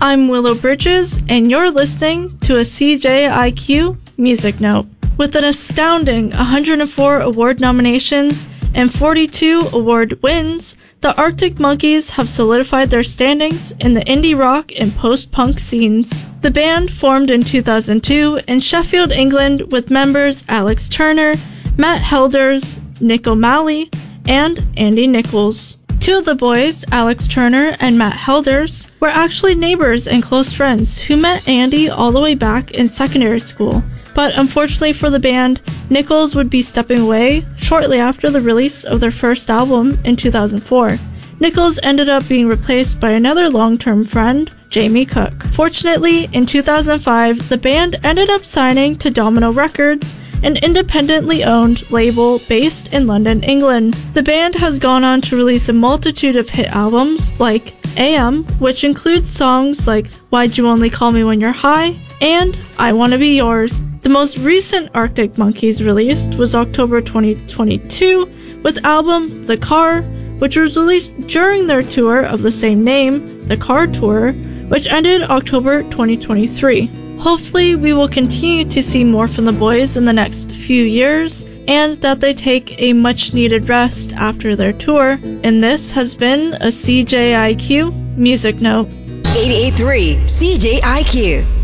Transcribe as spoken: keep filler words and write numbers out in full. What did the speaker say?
I'm Willow Bridges, and you're listening to a C J I Q Music Note. With an astounding one hundred four award nominations and forty-two award wins, the Arctic Monkeys have solidified their standings in the indie rock and post-punk scenes. The band formed in two thousand two in Sheffield, England, with members Alex Turner, Matt Helders, Nick O'Malley, and Andy Nichols. Two of the boys, Alex Turner and Matt Helders, were actually neighbors and close friends who met Andy all the way back in secondary school. But unfortunately for the band, Nichols would be stepping away shortly after the release of their first album in two thousand four. Nichols ended up being replaced by another long-term friend, Jamie Cook. Fortunately, in two thousand five, the band ended up signing to Domino Records, an independently owned label based in London, England. The band has gone on to release a multitude of hit albums like A M, which includes songs like Why'd You Only Call Me When You're High and I Wanna Be Yours. The most recent Arctic Monkeys released was October twenty twenty-two with album The Car, which was released during their tour of the same name, The Car Tour, which ended October twenty twenty-three. Hopefully, we will continue to see more from the boys in the next few years, and that they take a much-needed rest after their tour. And this has been a C J I Q Music Note. eighty-eight point three C J I Q.